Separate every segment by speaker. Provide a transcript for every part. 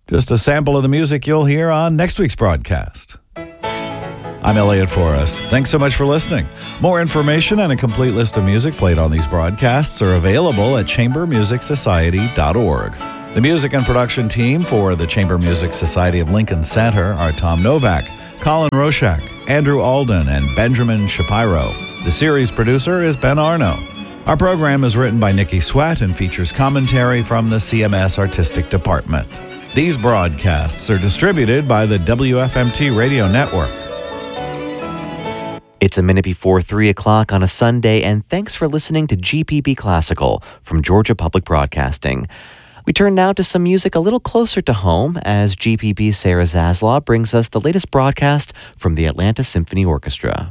Speaker 1: Just a sample of the music you'll hear on next week's broadcast. I'm Elliot Forrest. Thanks so much for listening. More information and a complete list of music played on these broadcasts are available at chambermusicsociety.org. The music and production team for the Chamber Music Society of Lincoln Center are Tom Novak, Colin Roshak, Andrew Alden, and Benjamin Shapiro. The series producer is Ben Arno. Our program is written by Nikki Sweat and features commentary from the CMS Artistic Department. These broadcasts are distributed by the WFMT Radio Network.
Speaker 2: It's a minute before 3 o'clock on a Sunday, and thanks for listening to GPB Classical from Georgia Public Broadcasting. We turn now to some music a little closer to home as GPB's Sarah Zaslaw brings us the latest broadcast from the Atlanta Symphony Orchestra.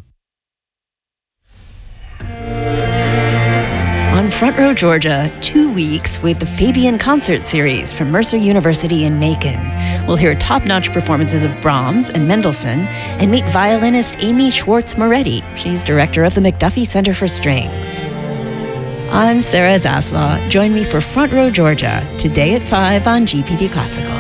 Speaker 3: On Front Row Georgia, 2 weeks with the Fabian Concert Series from Mercer University in Macon. We'll hear top-notch performances of Brahms and Mendelssohn and meet violinist Amy Schwartz-Moretti. She's director of the McDuffie Center for Strings. I'm Sarah Zaslaw. Join me for Front Row Georgia, today at 5 on GPB Classical.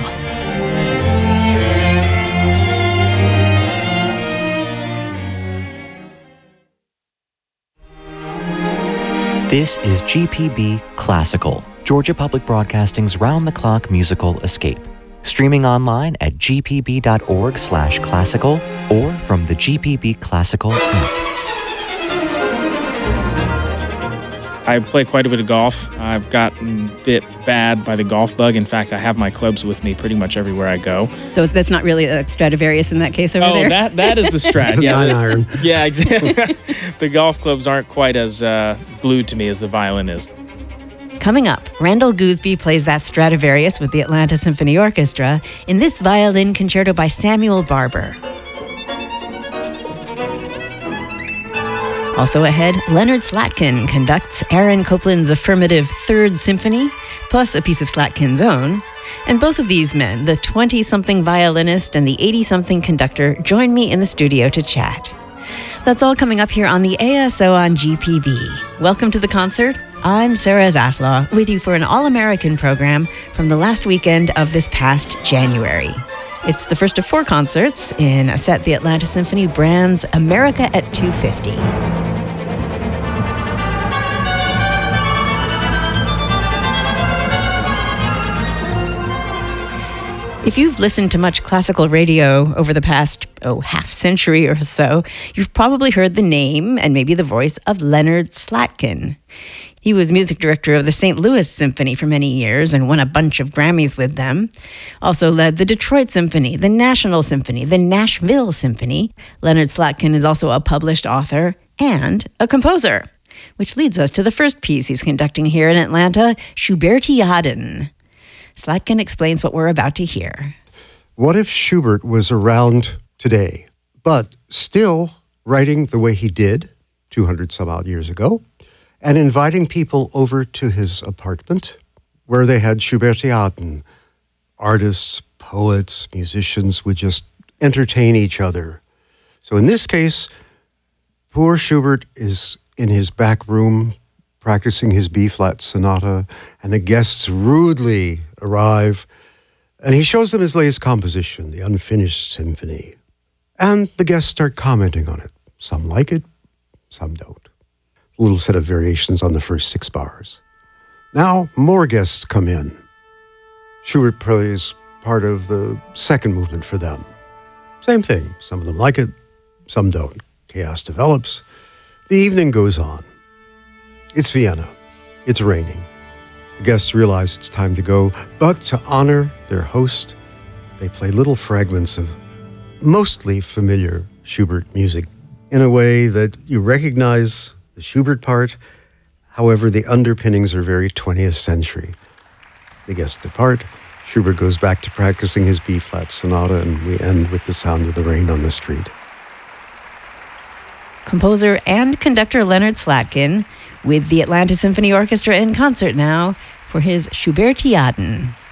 Speaker 2: This is GPB Classical, Georgia Public Broadcasting's round-the-clock musical escape. Streaming online at gpb.org/classical or from the GPB Classical app.
Speaker 4: I play quite a bit of golf. I've gotten bit bad by the golf bug. In fact, I have my clubs with me pretty much everywhere I go.
Speaker 3: So that's not really a Stradivarius in that case over there?
Speaker 4: Oh, that is the Strat.
Speaker 5: It's a 9-iron.
Speaker 4: Yeah, exactly. The golf clubs aren't quite as glued to me as the violin is.
Speaker 3: Coming up, Randall Gooseby plays that Stradivarius with the Atlanta Symphony Orchestra in this violin concerto by Samuel Barber. Also ahead, Leonard Slatkin conducts Aaron Copland's affirmative Third Symphony, plus a piece of Slatkin's own. And both of these men, the 20-something violinist and the 80-something conductor, join me in the studio to chat. That's all coming up here on the ASO on GPB. Welcome to the concert. I'm Sarah Zaslaw, with you for an all-American program from the last weekend of this past January. It's the first of 4 concerts in a set the Atlanta Symphony brands America at 250. If you've listened to much classical radio over the past, half century or so, you've probably heard the name and maybe the voice of Leonard Slatkin. He was music director of the St. Louis Symphony for many years and won a bunch of Grammys with them. Also led the Detroit Symphony, the National Symphony, the Nashville Symphony. Leonard Slatkin is also a published author and a composer, which leads us to the first piece he's conducting here in Atlanta, Schubertiaden. Slatkin explains what we're about to hear.
Speaker 5: What if Schubert was around today, but still writing the way he did 200 some odd years ago, and inviting people over to his apartment where they had Schubertiaden. Artists, poets, musicians would just entertain each other. So in this case, poor Schubert is in his back room practicing his B-flat sonata, and the guests rudely arrive, and he shows them his latest composition, the Unfinished Symphony. And the guests start commenting on it. Some like it, some don't. A little set of variations on the first 6 bars. Now, more guests come in. Schubert plays part of the second movement for them. Same thing. Some of them like it, some don't. Chaos develops. The evening goes on. It's Vienna. It's raining. The guests realize it's time to go, but to honor their host, they play little fragments of mostly familiar Schubert music in a way that you recognize the Schubert part. However, the underpinnings are very 20th century. The guests depart. Schubert goes back to practicing his B-flat sonata, and we end with the sound of the rain on the street.
Speaker 3: Composer and conductor Leonard Slatkin with the Atlanta Symphony Orchestra in concert now for his Schubertiaden.